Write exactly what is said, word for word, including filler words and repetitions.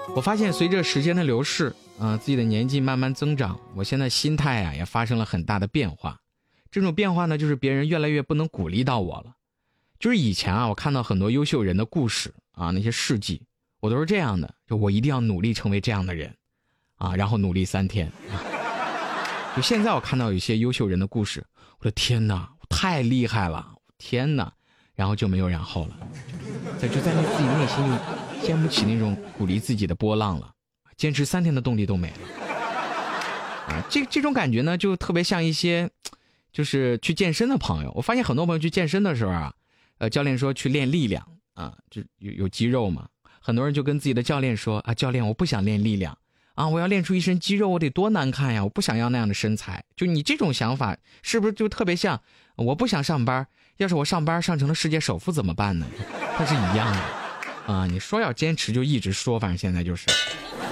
我发现随着时间的流逝啊、呃，自己的年纪慢慢增长，我现在心态啊也发生了很大的变化。这种变化呢，就是别人越来越不能鼓励到我了。就是以前啊，我看到很多优秀人的故事啊，那些事迹，我都是这样的，就我一定要努力成为这样的人啊，然后努力三天。啊、就现在我看到有些优秀人的故事，我的天哪，太厉害了，天哪，然后就没有然后了，就就在那自己内心就掀不起那种鼓励自己的波浪了，坚持三天的动力都没了。啊，这这种感觉呢，就特别像一些，就是去健身的朋友。我发现很多朋友去健身的时候啊，呃，教练说去练力量啊，就有有肌肉嘛，很多人就跟自己的教练说啊，教练，我不想练力量啊，我要练出一身肌肉，我得多难看呀，我不想要那样的身材。就你这种想法，是不是就特别像我不想上班，要是我上班上成了世界首富怎么办呢？它是一样的啊，你说要坚持就一直说，反正现在就是。